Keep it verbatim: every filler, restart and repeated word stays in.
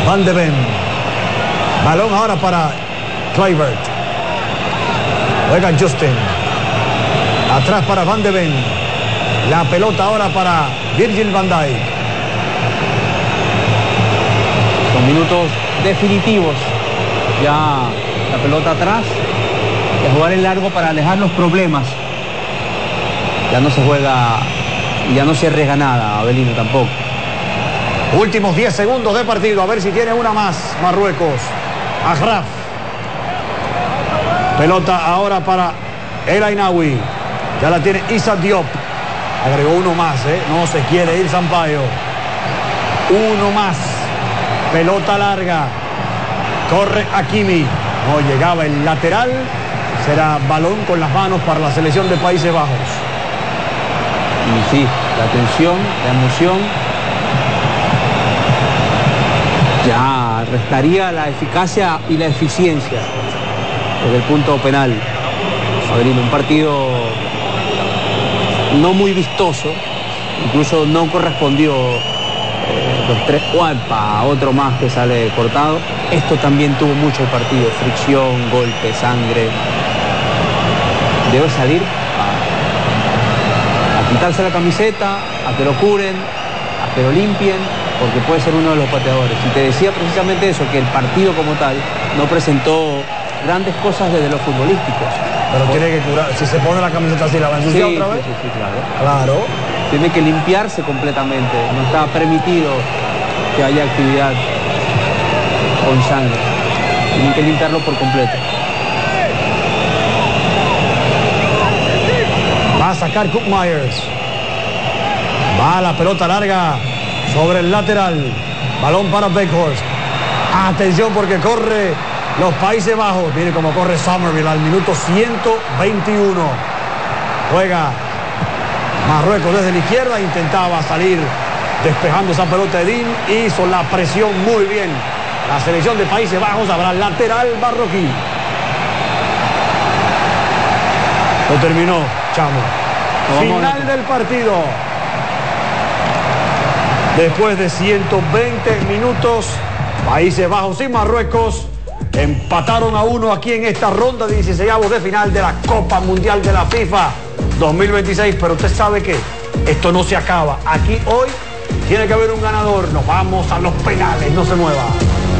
Van de Ven. Balón ahora para Kluivert. Juega Justin. Atrás para Van de Ven. La pelota ahora para Virgil van Dijk. Son minutos definitivos. Ya la pelota atrás. Y a jugar en largo para alejar los problemas. Ya no se juega y ya no se arriesga nada, Abelino tampoco. Últimos diez segundos de partido. A ver si tiene una más Marruecos. Achraf. Pelota ahora para El Ainaoui. Ya la tiene Issa Diop. Agregó uno más, ¿eh? No se quiere ir Sampaio. Uno más. Pelota larga. Corre Hakimi. No llegaba el lateral. Será balón con las manos para la selección de Países Bajos. Y sí, la tensión, la emoción ya restaría la eficacia y la eficiencia desde el punto penal. Abelino, un partido no muy vistoso, incluso no correspondió eh, los tres, Ualpa, otro más que sale cortado. Esto también tuvo mucho el partido, fricción, golpe, sangre. Debe salir a, a quitarse la camiseta, a que lo curen, a que lo limpien, porque puede ser uno de los pateadores. Y te decía precisamente eso, que el partido como tal no presentó grandes cosas desde los futbolísticos. Pero por... tiene que curar, si se pone la camiseta así, ¿la va a ensuciar sí, otra vez? Sí, sí, sí, claro. Claro. Tiene que limpiarse completamente, no está permitido que haya actividad con sangre. Tienen que limpiarlo por completo. Va a sacar Koop Meiners. Va la pelota larga sobre el lateral. Balón para Weghorst. Atención porque corre los Países Bajos. Mire cómo corre Summerville al minuto ciento veintiuno. Juega Marruecos desde la izquierda. Intentaba salir despejando esa pelota de Dean. Hizo la presión muy bien. La selección de Países Bajos. Habrá lateral marroquí. Lo terminó, Chamo. Final del partido. Después de ciento veinte minutos, Países Bajos y Marruecos empataron a uno aquí en esta ronda de dieciseisavos de final de la Copa Mundial de la FIFA dos mil veintiséis. Pero usted sabe que esto no se acaba. Aquí hoy tiene que haber un ganador. Nos vamos a los penales. No se mueva.